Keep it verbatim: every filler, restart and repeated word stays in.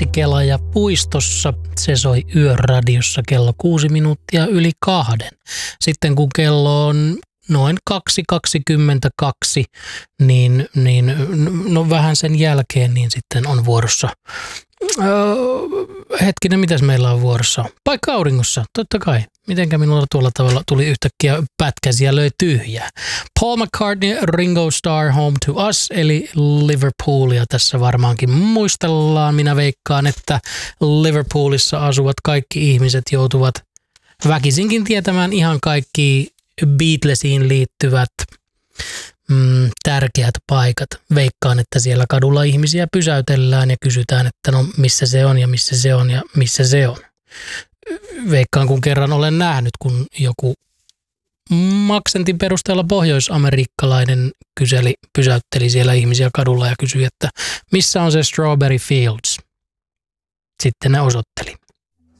Tanksikela ja puistossa. Se soi Yöradiossa kello kuusi minuuttia yli kahden. Sitten kun kello on noin kaksi kaksikymmentäkaksi, niin, niin no vähän sen jälkeen niin sitten on vuorossa. Öö, hetkinen, mitäs meillä on vuorossa? Paikka auringossa, totta kai. Mitenkä minulla tuolla tavalla tuli yhtäkkiä pätkäsi ja löi tyhjää. Paul McCartney, Ringo Starr, Home to Us, eli Liverpoolia tässä varmaankin muistellaan. Minä veikkaan, että Liverpoolissa asuvat kaikki ihmiset joutuvat väkisinkin tietämään ihan kaikki Beatlesiin liittyvät mm, tärkeät paikat. Veikkaan, että siellä kadulla ihmisiä pysäytellään ja kysytään, että no missä se on ja missä se on ja missä se on. Veikkaan, kun kerran olen nähnyt, kun joku maksentin perusteella pohjoisamerikkalainen kyseli, pysäytteli siellä ihmisiä kadulla ja kysyi, että missä on se Strawberry Fields. Sitten ne osoitteli.